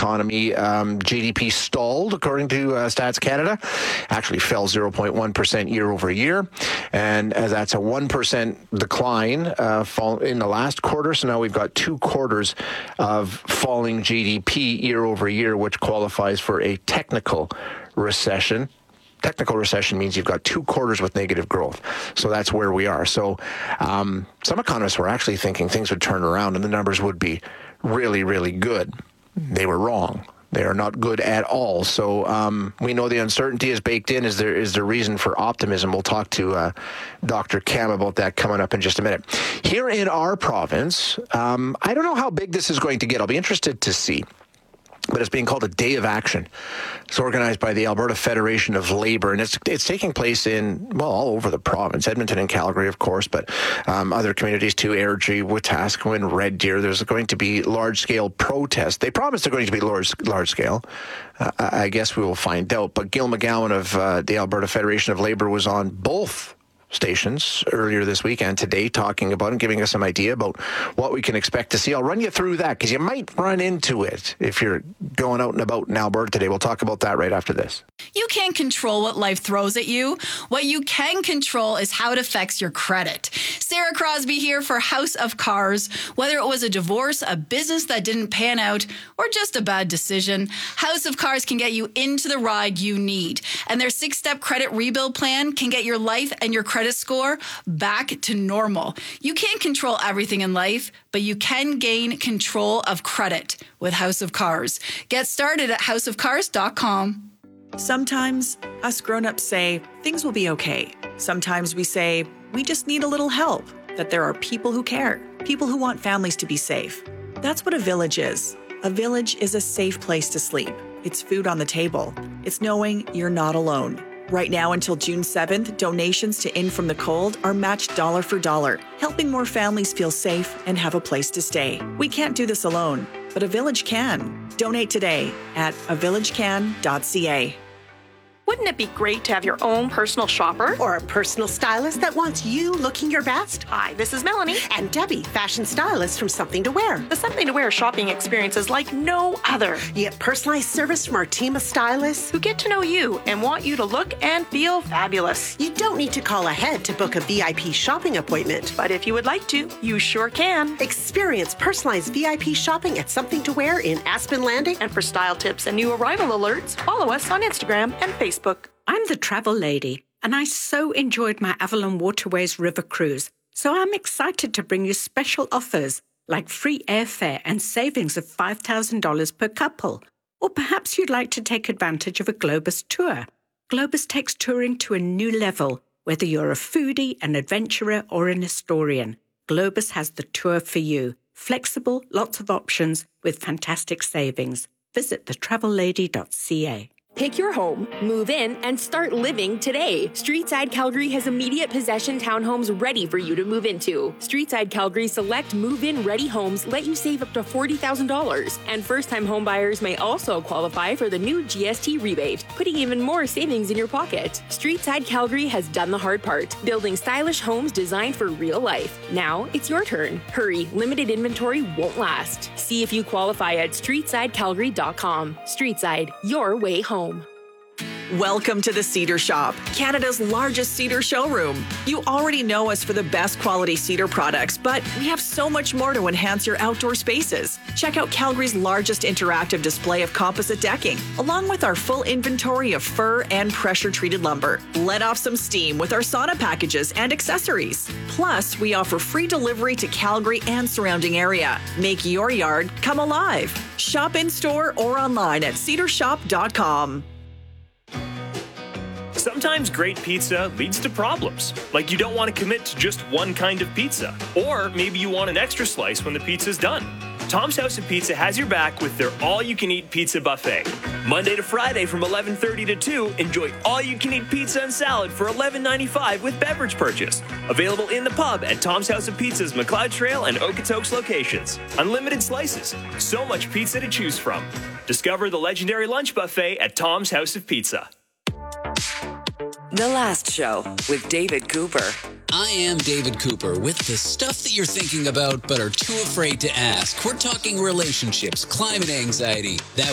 economy. GDP stalled, according to Stats Canada. Actually fell 0.1% year over year. And that's a 1% decline fall in the last quarter. So now we've got 2 quarters of falling GDP year over year, which qualifies for a technical recession. Technical recession means you've got 2 quarters with negative growth. So that's where we are. So some economists were actually thinking things would turn around and the numbers would be really, really good. They were wrong. They are not good at all. So we know the uncertainty is baked in. Is there reason for optimism? We'll talk to Dr. Cam about that coming up in just a minute. Here in our province, I don't know how big this is going to get. I'll be interested to see. But it's being called a Day of Action. It's organized by the Alberta Federation of Labour, and it's taking place in, all over the province, Edmonton and Calgary, of course, but other communities too, Airdrie, Wetaskiwin, Red Deer. There's going to be large-scale protests. They promised they're going to be large-scale. I guess we will find out. But Gil McGowan of the Alberta Federation of Labour was on both stations earlier this week and today talking about and giving us some idea about what we can expect to see. I'll run you through that because you might run into it if you're going out and about in Alberta today. We'll talk about that right after this. You can't control what life throws at you. What you can control is how it affects your credit. Sarah Crosby here for House of Cars. Whether it was a divorce, a business that didn't pan out, or just a bad decision, House of Cars can get you into the ride you need. And their 6-step credit rebuild plan can get your life and your credit score back to normal. You can't control everything in life, but you can gain control of credit with House of Cars. Get started at houseofcars.com. Sometimes us grown-ups say things will be okay. Sometimes we say we just need a little help, that there are people who care, people who want families to be safe. That's what a village is. A village is a safe place to sleep. It's food on the table. It's knowing you're not alone. Right now until June 7th, donations to In From the Cold are matched dollar for dollar, helping more families feel safe and have a place to stay. We can't do this alone, but a village can. Donate today at avillagecan.ca. Wouldn't it be great to have your own personal shopper? Or a personal stylist that wants you looking your best? Hi, this is Melanie. And Debbie, fashion stylist from Something to Wear. The Something to Wear shopping experience is like no other. You get personalized service from our team of stylists who get to know you and want you to look and feel fabulous. You don't need to call ahead to book a VIP shopping appointment. But if you would like to, you sure can. Experience personalized VIP shopping at Something to Wear in Aspen Landing. And for style tips and new arrival alerts, follow us on Instagram and Facebook. I'm the travel lady, and I so enjoyed my Avalon Waterways River cruise, so I'm excited to bring you special offers like free airfare and savings of $5,000 per couple. Or perhaps you'd like to take advantage of a Globus tour. Globus takes touring to a new level, whether you're a foodie, an adventurer, or an historian. Globus has the tour for you. Flexible, lots of options with fantastic savings. Visit thetravellady.ca. Pick your home, move in, and start living today. Streetside Calgary has immediate possession townhomes ready for you to move into. Streetside Calgary select move-in ready homes let you save up to $40,000. And first-time homebuyers may also qualify for the new GST rebate, putting even more savings in your pocket. Streetside Calgary has done the hard part, building stylish homes designed for real life. Now it's your turn. Hurry, limited inventory won't last. See if you qualify at streetsidecalgary.com. Streetside, your way home. Welcome to the Cedar Shop, Canada's largest cedar showroom. You already know us for the best quality cedar products, but we have so much more to enhance your outdoor spaces. Check out Calgary's largest interactive display of composite decking, along with our full inventory of fir and pressure-treated lumber. Let off some steam with our sauna packages and accessories. Plus, we offer free delivery to Calgary and surrounding area. Make your yard come alive. Shop in-store or online at cedarshop.com. Sometimes great pizza leads to problems, like you don't want to commit to just one kind of pizza, or maybe you want an extra slice when the pizza's done. Tom's House of Pizza has your back with their all-you-can-eat pizza buffet. Monday to Friday from 11:30 to 2, enjoy all-you-can-eat pizza and salad for $11.95 with beverage purchase. Available in the pub at Tom's House of Pizza's McLeod Trail and Okotoks locations. Unlimited slices, so much pizza to choose from. Discover the legendary lunch buffet at Tom's House of Pizza. The Last Show with David Cooper. I am David Cooper with the stuff that you're thinking about but are too afraid to ask. We're talking relationships, climate anxiety, that